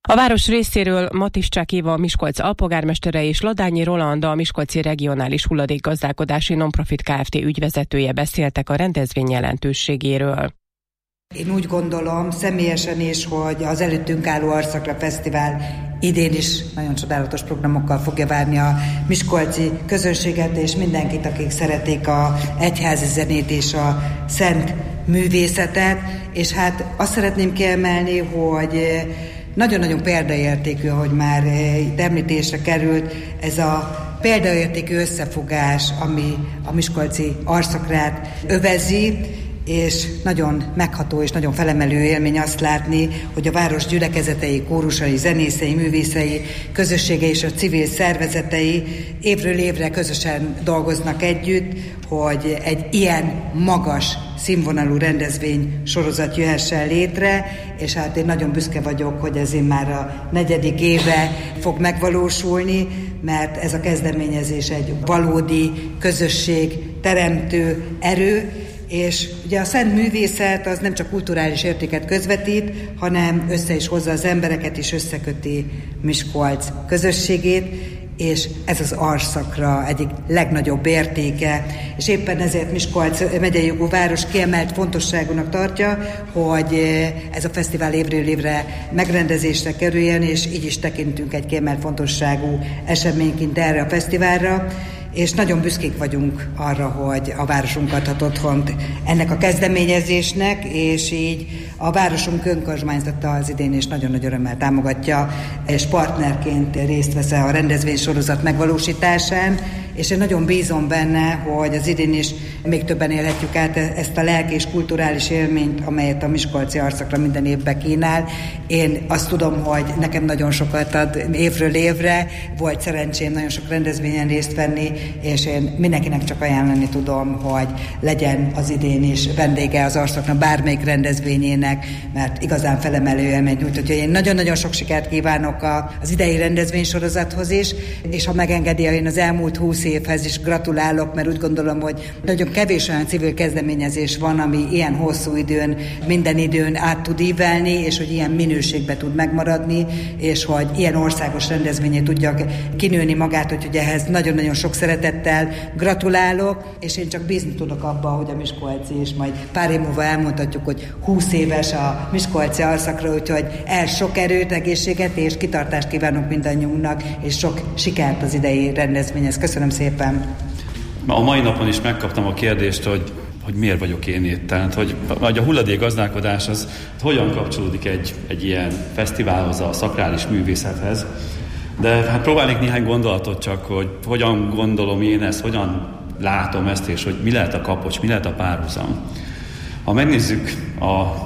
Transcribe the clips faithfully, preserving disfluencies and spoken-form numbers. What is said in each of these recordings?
A város részéről Matiszcsák Éva, a Miskolc alpolgármestere és Ladányi Roland, a Miskolci Regionális Hulladékgazdálkodási Nonprofit Kft. Ügyvezetője beszéltek a rendezvény jelentőségéről. Én úgy gondolom személyesen is, hogy az előttünk álló Arszakra Fesztivál idén is nagyon csodálatos programokkal fogja várni a miskolci közönséget, és mindenkit, akik szeretik a egyházi zenét és a szent művészetet. És hát azt szeretném kiemelni, hogy nagyon-nagyon példaértékű, ahogy már itt említésre került, ez a példaértékű összefogás, ami a miskolci Arszakrát övezi, és nagyon megható és nagyon felemelő élmény azt látni, hogy a város gyülekezetei, kórusai, zenészei, művészei, közössége és a civil szervezetei évről évre közösen dolgoznak együtt, hogy egy ilyen magas színvonalú rendezvény sorozat jöhessen létre, és hát én nagyon büszke vagyok, hogy ez én már a negyedik éve fog megvalósulni, mert ez a kezdeményezés egy valódi közösség teremtő erő, és ugye a szent művészet az nem csak kulturális értéket közvetít, hanem össze is hozza az embereket, és összeköti Miskolc közösségét, és ez az Arszakra egyik legnagyobb értéke, és éppen ezért Miskolc megyei jogú város kiemelt fontosságúnak tartja, hogy ez a fesztivál évről évre megrendezésre kerüljen, és így is tekintünk egy kiemelt fontosságú eseményként erre a fesztiválra, és nagyon büszkék vagyunk arra, hogy a városunkat ad otthont ennek a kezdeményezésnek, és így a városunk önkormányzata az idén is nagyon nagy örömmel támogatja, és partnerként részt vesz a rendezvénysorozat megvalósításán, és én nagyon bízom benne, hogy az idén is még többen élhetjük át ezt a lelki és kulturális élményt, amelyet a miskolci Arszakra minden évben kínál. Én azt tudom, hogy nekem nagyon sokat ad évről évre, volt szerencsém nagyon sok rendezvényen részt venni, és én mindenkinek csak ajánlani tudom, hogy legyen az idén is vendége az Arszaknak bármelyik rendezvényének, mert igazán felemelő élményt nyújt. Úgyhogy én nagyon-nagyon sok sikert kívánok az idei rendezvénysorozathoz is, és ha megengedi, én az elmúlt húsz évhez is gratulálok, mert úgy gondolom, hogy nagyon kevés olyan civil kezdeményezés van, ami ilyen hosszú időn, minden időn át tud ívelni, és hogy ilyen minőségben tud megmaradni, és hogy ilyen országos rendezvényé tudja kinőni magát, hogy ehhez nagyon-nagyon sok szeretettel gratulálok, és én csak bízni tudok abba, hogy a miskolci, és majd pár év múlva elmondhatjuk, hogy húsz éves a miskolci Arszakra, úgyhogy el sok erőt, egészséget és kitartást kívánok mindannyiunknak, és sok sikert az idei rendezvényhez. Köszönöm szépen! A mai napon is megkaptam a kérdést, hogy, hogy miért vagyok én itt. Tehát, hogy, hogy a hulladékgazdálkodás az hogyan kapcsolódik egy, egy ilyen fesztiválhoz, a szakrális művészethez. De hát próbálnék néhány gondolatot csak, hogy hogyan gondolom én ezt, hogyan látom ezt, és hogy mi lehet a kapocs, mi lehet a párhuzam. Ha megnézzük a,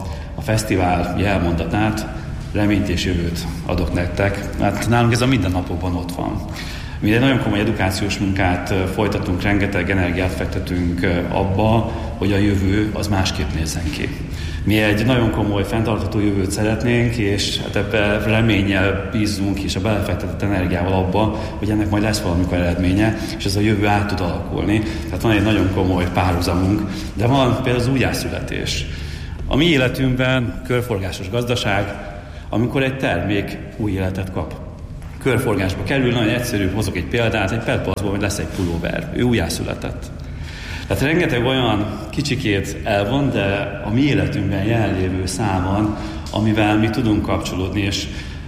a fesztivál jelmondatát, reményt és jövőt adok nektek, hát nálunk ez a mindennapokban ott van. Mi egy nagyon komoly edukációs munkát folytatunk, rengeteg energiát fektetünk abba, hogy a jövő az másképp nézzen ki. Mi egy nagyon komoly, fenntartható jövőt szeretnénk, és hát ebben reménnyel bízunk, és a belefektetett energiával abba, hogy ennek majd lesz valamikor eredménye, és ez a jövő át tud alakulni. Tehát van egy nagyon komoly párhuzamunk, de van például az újjászületés. A mi életünkben körforgásos gazdaság, amikor egy termék új életet kap. Körforgásba kerül, nagyon egyszerű, hozok egy példát, egy petpaszból, hogy lesz egy pulóver. Ő újjászületett. Tehát rengeteg olyan kicsikét elvon, de a mi életünkben jelenlévő szám van, amivel mi tudunk kapcsolódni, és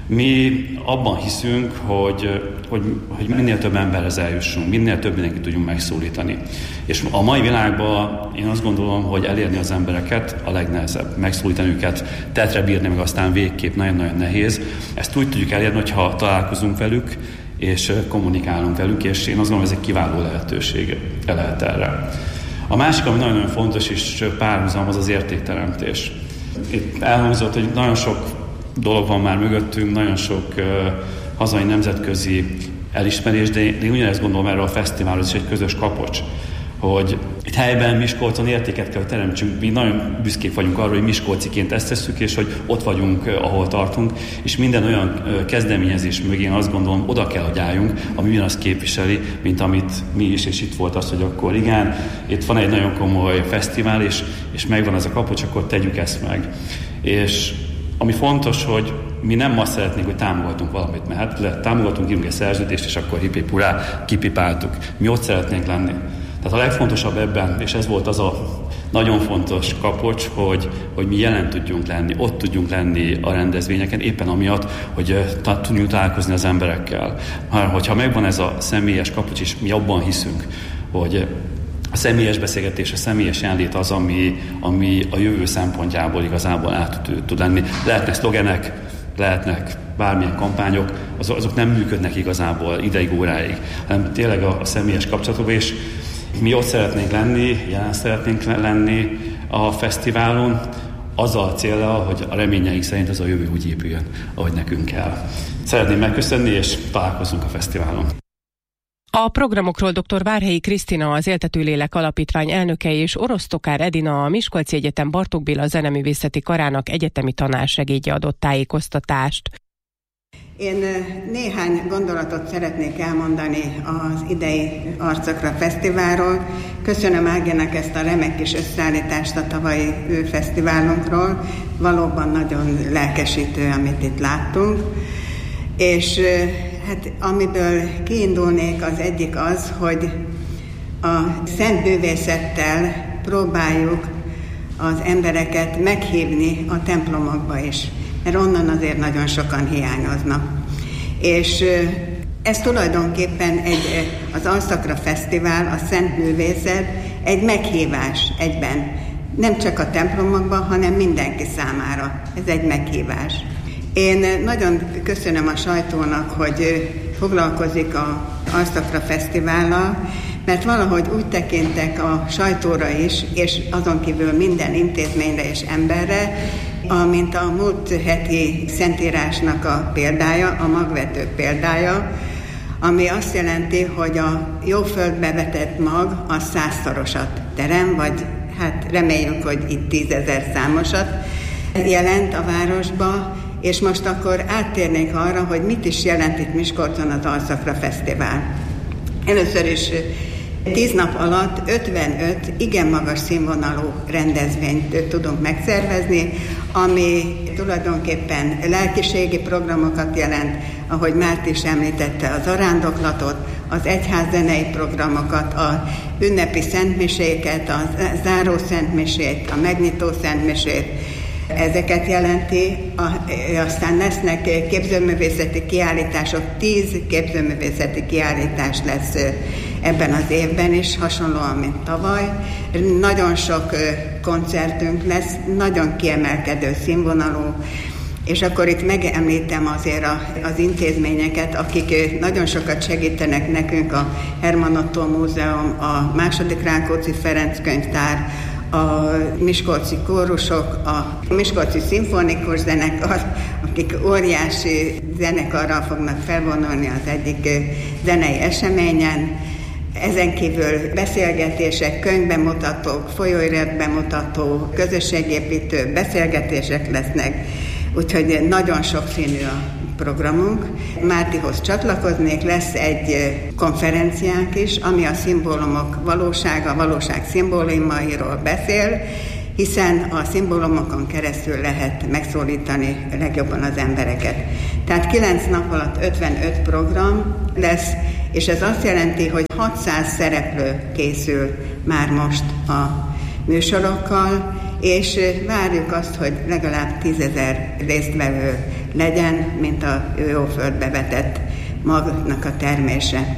mi abban hiszünk, hogy, hogy, hogy minél több emberhez eljussunk, minél több mindenkit tudjunk megszólítani. És a mai világban én azt gondolom, hogy elérni az embereket a legnehezebb. Megszólítani őket, tetre bírni, meg aztán végképp nagyon-nagyon nehéz. Ezt úgy tudjuk elérni, hogyha találkozunk velük, és kommunikálunk velük, és én azt gondolom, hogy ez egy kiváló lehetőség lehet erre. A másik, ami nagyon-nagyon fontos és párhuzam, az az értékteremtés. Itt elhangzott, hogy nagyon sok dolog van már mögöttünk, nagyon sok uh, hazai nemzetközi elismerés, de én ugyanezt gondolom erről a fesztiválról, is egy közös kapocs, hogy itt helyben Miskolcon értéket kell teremtsünk. Mi nagyon büszkék vagyunk arra, hogy miskolciként ezt tesszük, és hogy ott vagyunk, uh, ahol tartunk, és minden olyan uh, kezdeményezés mögé én azt gondolom, oda kell, hogy álljunk, ami ugyanazt képviseli, mint amit mi is, és itt volt az, hogy akkor igen, itt van egy nagyon komoly fesztivál, és, és megvan ez a kapocs, akkor tegyük ezt meg. És ami fontos, hogy mi nem azt szeretnénk, hogy támogatunk valamit, mert hát le, támogatunk, írunk egy szerződést, és akkor hipipurá, kipipáltuk. Mi ott szeretnénk lenni. Tehát a legfontosabb ebben, és ez volt az a nagyon fontos kapocs, hogy, hogy mi jelen tudjunk lenni, ott tudjunk lenni a rendezvényeken, éppen amiatt, hogy tudjunk találkozni az emberekkel. Hogyha megvan ez a személyes kapocs, és mi abban hiszünk, hogy a személyes beszélgetés, a személyes jelenlét az, ami, ami a jövő szempontjából igazából át tud lenni. Lehetnek szlogenek, lehetnek bármilyen kampányok, azok, azok nem működnek igazából ideig, óráig, hanem tényleg a, a személyes kapcsolatokban, és mi ott szeretnénk lenni, jelen szeretnénk lenni a fesztiválon, azzal a céllal, hogy a reményeink szerint az a jövő úgy épüljön, ahogy nekünk kell. Szeretném megköszönni, és találkozunk a fesztiválon. A programokról dr. Várhelyi Krisztina, az Éltető Lélek Alapítvány elnöke, és Orosztokár Edina, a Miskolci Egyetem Bartók Béla Zeneművészeti Karának egyetemi tanársegédje adott tájékoztatást. Én néhány gondolatot szeretnék elmondani az idei Arcokra Fesztiválról. Köszönöm Ágének ezt a remek kis összeállítást a tavalyi fesztiválunkról. Valóban nagyon lelkesítő, amit itt láttunk. És hát amiből kiindulnék, az egyik az, hogy a szent művészettel próbáljuk az embereket meghívni a templomokba is, mert onnan azért nagyon sokan hiányoznak. És ez tulajdonképpen egy, az Arcokra Fesztivál, a szent művészet egy meghívás egyben. Nem csak a templomokban, hanem mindenki számára. Ez egy meghívás. Én nagyon köszönöm a sajtónak, hogy foglalkozik az Arcokra Fesztivállal, mert valahogy úgy tekintek a sajtóra is, és azon kívül minden intézményre és emberre, amint a múlt heti szentírásnak a példája, a magvető példája, ami azt jelenti, hogy a jó földbe vetett mag a százszorosat terem, vagy hát reméljük, hogy itt tízezer számosat jelent a városba, és most akkor áttérnék arra, hogy mit is jelent itt Miskolcon az Arcokra Fesztivál. Először is tíz nap alatt ötvenöt igen magas színvonalú rendezvényt tudunk megszervezni, ami tulajdonképpen lelkiségi programokat jelent, ahogy Márti is említette, az arándoklatot, az egyház zenei programokat, a ünnepi szentmiséket, a záró szentmisét, a megnyitó szentmisét, ezeket jelenti, a, aztán lesznek képzőművészeti kiállítások, tíz képzőművészeti kiállítás lesz ebben az évben is, hasonlóan, mint tavaly. Nagyon sok koncertünk lesz, nagyon kiemelkedő színvonalú, és akkor itt megemlítem azért az intézményeket, akik nagyon sokat segítenek nekünk, a Herman Ottó Múzeum, a második Rákóczi Ferenc könyvtár, a miskolci kórusok, a miskolci szimfonikus zenekar, akik óriási zenekarral fognak felvonulni az egyik zenei eseményen. Ezen kívül beszélgetések, könyvbemutatók, folyóiratbemutató, közösségépítő beszélgetések lesznek, úgyhogy nagyon sokszínű a programunk. Mártihoz csatlakoznék, lesz egy konferenciánk is, ami a szimbólumok valósága, a valóság szimbólumairól beszél, hiszen a szimbólumokon keresztül lehet megszólítani legjobban az embereket. Tehát kilenc nap alatt ötvenöt program lesz, és ez azt jelenti, hogy hatszáz szereplő készül már most a műsorokkal, és várjuk azt, hogy legalább tízezer résztvevő legyen, mint a jó földbe vetett magnak a termése.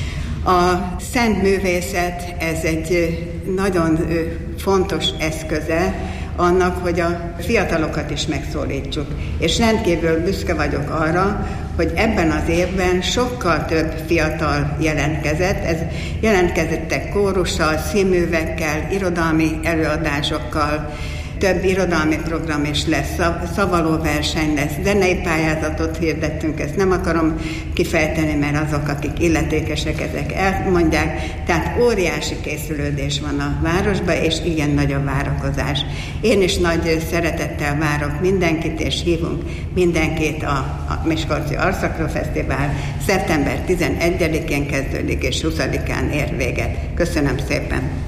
A szent művészet, ez egy nagyon fontos eszköze annak, hogy a fiatalokat is megszólítsuk. És rendkívül büszke vagyok arra, hogy ebben az évben sokkal több fiatal jelentkezett. Ez jelentkezettek kórussal, színművekkel, irodalmi előadásokkal, több irodalmi program is lesz, szavalóverseny lesz, zenei pályázatot hirdettünk, ezt nem akarom kifejteni, mert azok, akik illetékesek, ezek elmondják. Tehát óriási készülődés van a városban, és igen nagy a várakozás. Én is nagy szeretettel várok mindenkit, és hívunk mindenkit a, a Miskolci Arcokra Fesztivál szeptember tizenegyedikén kezdődik, és huszadikán ér véget. Köszönöm szépen!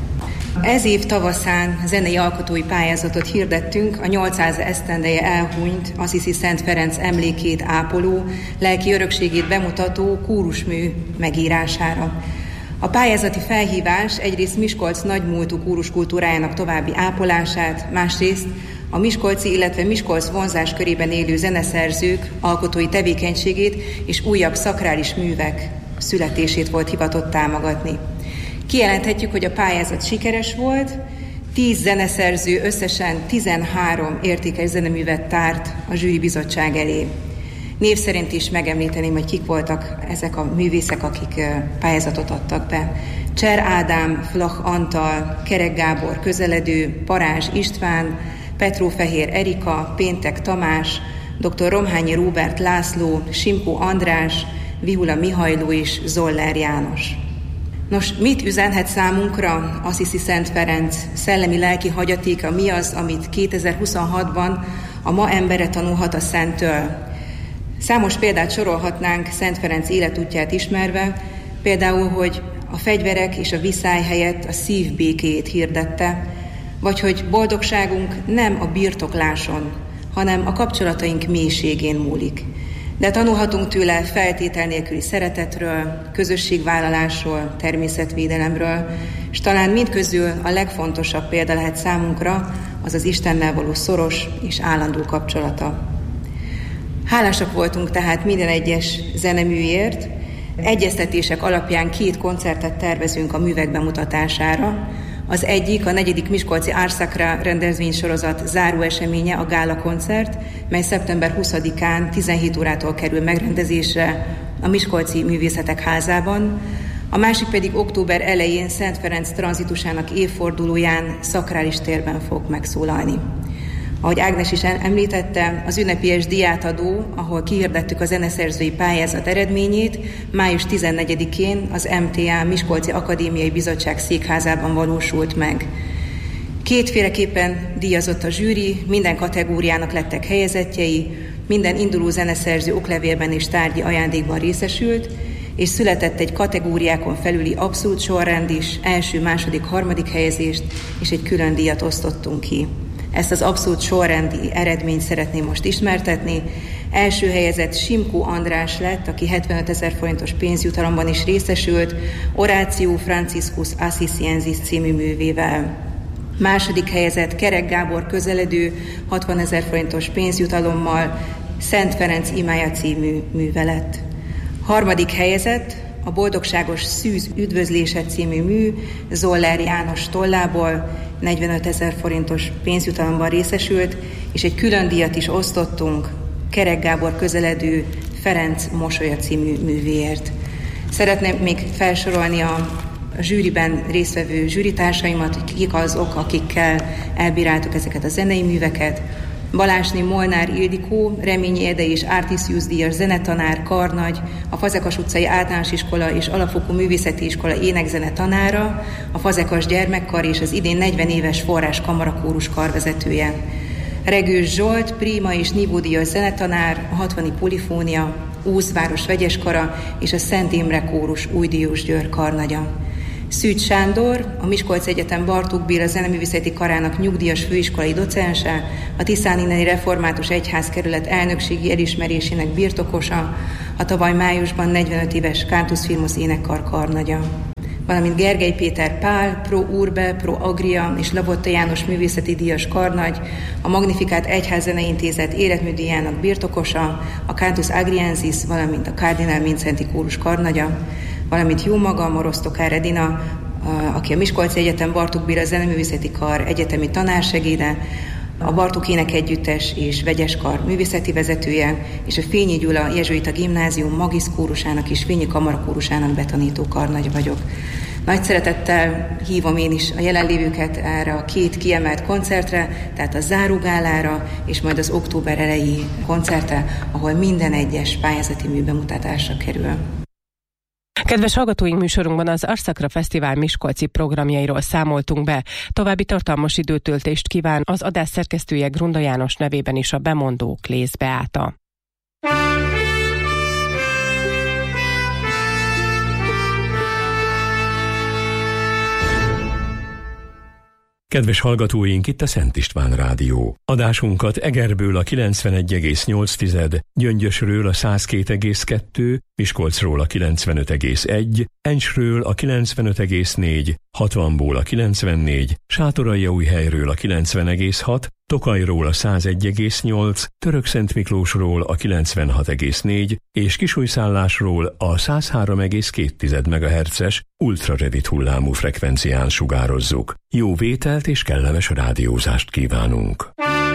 Ez év tavaszán zenei alkotói pályázatot hirdettünk a nyolcszáz esztendeje elhunyt Assisi Szent Ferenc emlékét ápoló, lelki örökségét bemutató kórusmű megírására. A pályázati felhívás egyrészt Miskolc nagymúltú kóruskultúrájának további ápolását, másrészt a miskolci, illetve Miskolc vonzás körében élő zeneszerzők alkotói tevékenységét és újabb szakrális művek születését volt hivatott támogatni. Kijelenthetjük, hogy a pályázat sikeres volt, tíz zeneszerző összesen tizenhárom értékes zeneművet tárt a zsűri bizottság elé. Név szerint is megemlíteném, hogy kik voltak ezek a művészek, akik pályázatot adtak be. Cser Ádám, Flach Antal, Kerek Gábor Közeledő, Parázs István, Petrófehér Erika, Péntek Tamás, dr. Romhányi Róbert László, Simkó András, Vihula Mihajló és Zoller János. Nos, mit üzenhet számunkra Assisi Szent Ferenc szellemi-lelki hagyatéka, mi az, amit kétezer-huszonhatban a ma embere tanulhat a Szenttől? Számos példát sorolhatnánk Szent Ferenc életútját ismerve, például, hogy a fegyverek és a viszály helyett a szív békéjét hirdette, vagy hogy boldogságunk nem a birtokláson, hanem a kapcsolataink mélységén múlik. De tanulhatunk tőle feltétel nélküli szeretetről, közösségvállalásról, természetvédelemről, és talán mindközül a legfontosabb példa lehet számunkra az az Istennel való szoros és állandó kapcsolata. Hálásak voltunk tehát minden egyes zeneműért. Egyeztetések alapján két koncertet tervezünk a művek bemutatására. Az egyik a negyedik Miskolci Ars Sacra rendezvénysorozat záró eseménye, a gála koncert, mely szeptember huszadikán tizenhét órától kerül megrendezésre a Miskolci Művészetek Házában. A másik pedig október elején Szent Ferenc tranzitusának évfordulóján szakrális térben fog megszólalni. Ahogy Ágnes is említette, az ünnepélyes díjátadó, ahol kihirdettük a zeneszerzői pályázat eredményét, május tizennegyedikén az em té á Miskolci Akadémiai Bizottság székházában valósult meg. Kétféleképpen díjazott a zsűri, minden kategóriának lettek helyezettjei, minden induló zeneszerző oklevélben és tárgyi ajándékban részesült, és született egy kategóriákon felüli abszolút sorrend is, első, második, harmadik helyezést, és egy külön díjat osztottunk ki. Ezt az abszolút sorrendi eredményt szeretném most ismertetni. Első helyezett Simkó András lett, aki hetvenötezer forintos pénzjutalomban is részesült, Oratio Franciscus Assisiensis című művével. Második helyezett Kerek Gábor Közeledő, hatvanezer forintos pénzjutalommal, Szent Ferenc imája című műve lett. Harmadik helyezett a Boldogságos Szűz üdvözlése című mű Zoller János tollából, negyvenötezer forintos pénzjutalomban részesült, és egy külön díjat is osztottunk Kerek Gábor Közeledő Ferenc mosolya című művéért. Szeretném még felsorolni a zsűriben résztvevő zsűritársaimat, hogy kik azok, akikkel elbíráltuk ezeket a zenei műveket. Balázsné Molnár Ildikó, Reményi Ede és Artisius díjas zenetanár, karnagy, a Fazekas utcai általános iskola és alapfokú művészeti iskola énekzene tanára, a Fazekas gyermekkar és az idén negyven éves Forrás kamarakórus karvezetője. Regős Zsolt, Prima és nívódíjas zenetanár, a hatvani Polifónia, Ózváros vegyeskara és a Szent Imre kórus újdíjas Győr karnagya. Szűcs Sándor, a Miskolc Egyetem Bartók Béla zeneművészeti karának nyugdíjas főiskolai docense, a Tiszáninneni Református Egyházkerület elnökségi elismerésének birtokosa, a tavaly májusban negyvenöt éves Cantus Firmus énekkar karnagya. Valamint Gergely Péter Pál, Pro Urbe, Pro Agria és Lavotta János művészeti díjas karnagy, a Magnificat Egyházzenei Intézet életműdíjának birtokosa, a Cantus Agriensis, valamint a Kardinál Mincenti kórus karnagya, valamint jó magam, Orosztokár Edina, aki a Miskolci Egyetem Bartók Béla zeneművészeti kar egyetemi tanársegéde, a Bartók Énekegyüttes és Vegyeskar művészeti vezetője, és a Fényi Gyula jezsuita gimnázium magiszkórusának és Fényi kamarakórusának betanító karnagy vagyok. Nagy szeretettel hívom én is a jelenlévőket erre a két kiemelt koncertre, tehát a zárógálára, és majd az október eleji koncertre, ahol minden egyes pályázati mű bemutatásra kerül. Kedves hallgatóink, műsorunkban az Ars Sacra Fesztivál miskolci programjairól számoltunk be. További tartalmas időtöltést kíván az adás szerkesztője Grunda János nevében is a bemondó Klész Beáta. Kedves hallgatóink, itt a Szent István Rádió. Adásunkat Egerből a kilencvenegy egész nyolc, Gyöngyösről a száz két egész kettő, Miskolcról a kilencvenöt egész egy, Encsről a kilencvenöt egész négy, hatvanból a kilencvennégy, Sátoraljaújhelyről a kilencven egész hat, Tokajról a száz egy egész nyolc, Törökszentmiklósról a kilencvenhat egész négy és Kisújszállásról a száz három egész két megahertzes ultrarövid hullámú frekvencián sugározzuk. Jó vételt és kellemes rádiózást kívánunk!